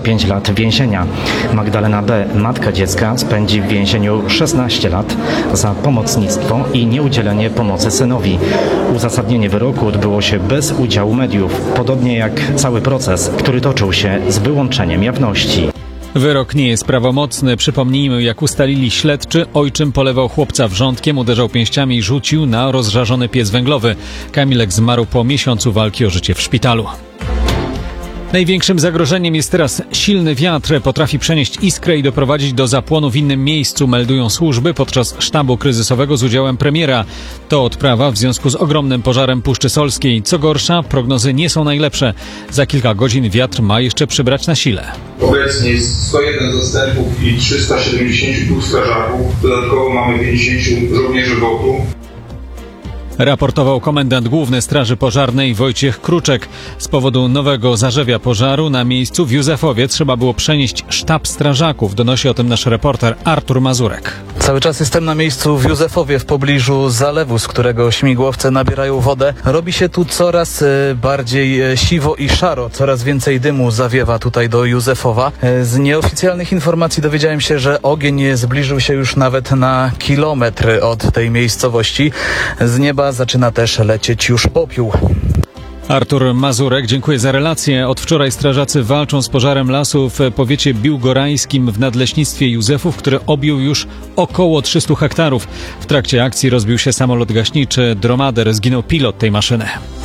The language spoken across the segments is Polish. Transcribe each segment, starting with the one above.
25 lat więzienia. Magdalena B., matka dziecka, spędzi w więzieniu 16 lat za pomocnictwo i nieudzielenie pomocy synowi. Uzasadnienie wyroku odbyło się bez udziału mediów, podobnie jak cały proces, który toczył się z wyłączeniem jawności. Wyrok nie jest prawomocny. Przypomnijmy, jak ustalili śledczy, ojczym polewał chłopca wrzątkiem, uderzał pięściami i rzucił na rozżarzony piec węglowy. Kamilek zmarł po miesiącu walki o życie w szpitalu. Największym zagrożeniem jest teraz silny wiatr. Potrafi przenieść iskrę i doprowadzić do zapłonu w innym miejscu, meldują służby podczas sztabu kryzysowego z udziałem premiera. To odprawa w związku z ogromnym pożarem Puszczy Solskiej. Co gorsza, prognozy nie są najlepsze. Za kilka godzin wiatr ma jeszcze przybrać na sile. Obecnie jest 101 zastępów i 372 strażaków. Dodatkowo mamy 50 żołnierzy WOT-u. Raportował komendant główny Straży Pożarnej Wojciech Kruczek. Z powodu nowego zarzewia pożaru na miejscu w Józefowie trzeba było przenieść sztab strażaków. Donosi o tym nasz reporter Artur Mazurek. Cały czas jestem na miejscu w Józefowie, w pobliżu zalewu, z którego śmigłowce nabierają wodę. Robi się tu coraz bardziej siwo i szaro. Coraz więcej dymu zawiewa tutaj do Józefowa. Z nieoficjalnych informacji dowiedziałem się, że ogień zbliżył się już nawet na kilometr od tej miejscowości. Z nieba zaczyna też lecieć już popiół. Artur Mazurek, dziękuję za relację. Od wczoraj strażacy walczą z pożarem lasu w powiecie biłgorajskim w nadleśnictwie Józefów, który objął już około 300 hektarów. W trakcie akcji rozbił się samolot gaśniczy Dromader, zginął pilot tej maszyny.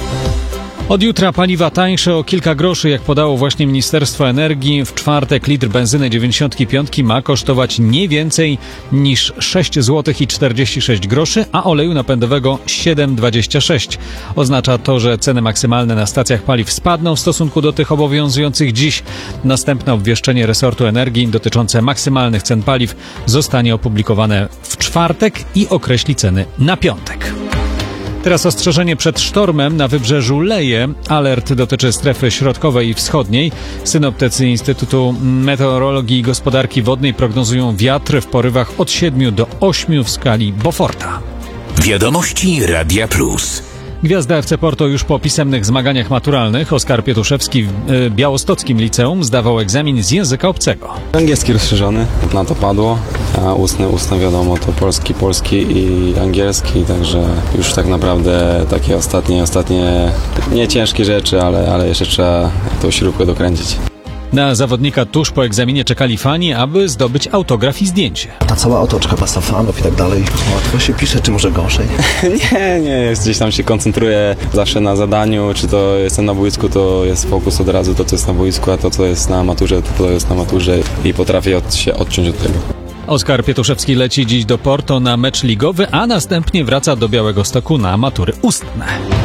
Od jutra paliwa tańsze o kilka groszy, jak podało właśnie Ministerstwo Energii. W czwartek litr benzyny 95 ma kosztować nie więcej niż 6 zł i 46 groszy, a oleju napędowego 7,26. Oznacza to, że ceny maksymalne na stacjach paliw spadną w stosunku do tych obowiązujących dziś. Następne obwieszczenie resortu energii dotyczące maksymalnych cen paliw zostanie opublikowane w czwartek i określi ceny na piątek. Teraz ostrzeżenie przed sztormem na wybrzeżu leje. Alert dotyczy strefy środkowej i wschodniej. Synoptycy Instytutu Meteorologii i Gospodarki Wodnej prognozują wiatr w porywach od 7 do 8 w skali Beauforta. Wiadomości Radia Plus. Gwiazda FC Porto już po pisemnych zmaganiach maturalnych. Oskar Pietuszewski w białostockim liceum zdawał egzamin z języka obcego. Angielski rozszerzony, na to padło, a ustny wiadomo to polski i angielski, także już tak naprawdę takie ostatnie nie ciężkie rzeczy, ale jeszcze trzeba tą śrubkę dokręcić. Na zawodnika tuż po egzaminie czekali fani, aby zdobyć autograf i zdjęcie. Ta cała otoczka masa fanów i tak dalej. Łatwo się pisze, czy może gorzej? Nie, gdzieś tam się koncentruję zawsze na zadaniu, czy to jestem na boisku, to jest fokus od razu, to co jest na boisku, a to co jest na maturze, to jest na maturze i potrafię się odciąć od tego. Oskar Pietuszewski leci dziś do Porto na mecz ligowy, a następnie wraca do Białegostoku na matury ustne.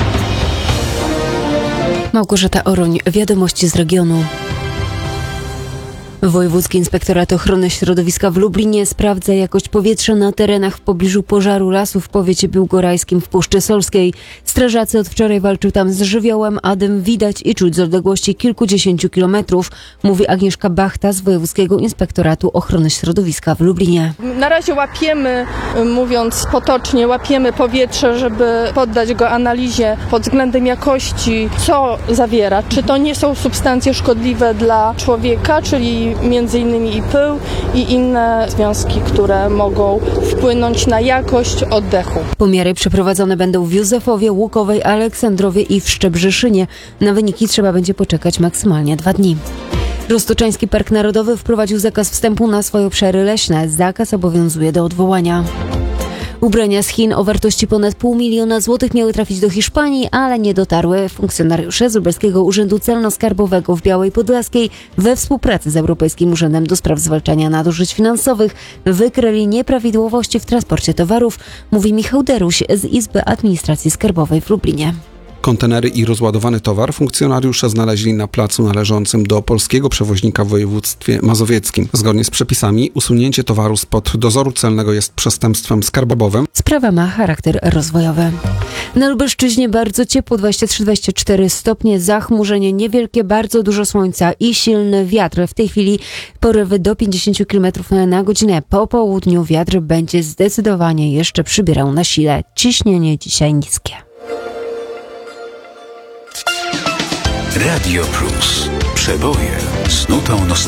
Małgorzata Oroń, wiadomości z regionu. Wojewódzki Inspektorat Ochrony Środowiska w Lublinie sprawdza jakość powietrza na terenach w pobliżu pożaru lasu w powiecie biłgorajskim w Puszczy Solskiej. Strażacy od wczoraj walczą tam z żywiołem, a dym widać i czuć z odległości kilkudziesięciu kilometrów, mówi Agnieszka Bachta z Wojewódzkiego Inspektoratu Ochrony Środowiska w Lublinie. Na razie łapiemy, mówiąc potocznie, powietrze, żeby poddać go analizie pod względem jakości, co zawiera. Czy to nie są substancje szkodliwe dla człowieka, czyli między innymi i pył i inne związki, które mogą wpłynąć na jakość oddechu. Pomiary przeprowadzone będą w Józefowie, Łukowej, Aleksandrowie i w Szczebrzeszynie. Na wyniki trzeba będzie poczekać maksymalnie 2 dni. Roztoczański Park Narodowy wprowadził zakaz wstępu na swoje obszary leśne. Zakaz obowiązuje do odwołania. Ubrania z Chin o wartości ponad 500 000 złotych miały trafić do Hiszpanii, ale nie dotarły. Funkcjonariusze z Lubelskiego Urzędu Celno-Skarbowego w Białej Podlaskiej we współpracy z Europejskim Urzędem do Spraw Zwalczania Nadużyć Finansowych wykryli nieprawidłowości w transporcie towarów, mówi Michał Deruś z Izby Administracji Skarbowej w Lublinie. Kontenery i rozładowany towar funkcjonariusze znaleźli na placu należącym do polskiego przewoźnika w województwie mazowieckim. Zgodnie z przepisami usunięcie towaru spod dozoru celnego jest przestępstwem skarbowym. Sprawa ma charakter rozwojowy. Na Lubelszczyźnie bardzo ciepło, 23-24 stopnie, zachmurzenie niewielkie, bardzo dużo słońca i silny wiatr. W tej chwili porywy do 50 km na godzinę. Po południu wiatr będzie zdecydowanie jeszcze przybierał na sile. Ciśnienie dzisiaj niskie. Radio Plus. Przeboje z nutą nostalgii.